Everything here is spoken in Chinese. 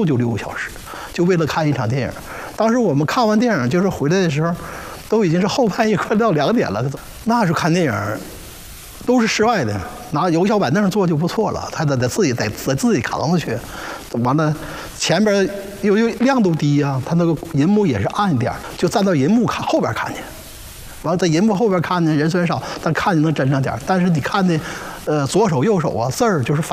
度就6个小时，就为了看一场电影。当时我们看完电影，就是回来的时候，都已经是后半夜，快到2点了。那时候看电影，都是室外的，有个小板凳坐就不错了。他得自己扛着去，完了前边又亮度低呀，他那个银幕也是暗一点，就站到银幕后边看去。完了在银幕后边看呢，人虽然少，但看见能真上点。但是你看的，左手右手啊，字儿就是反。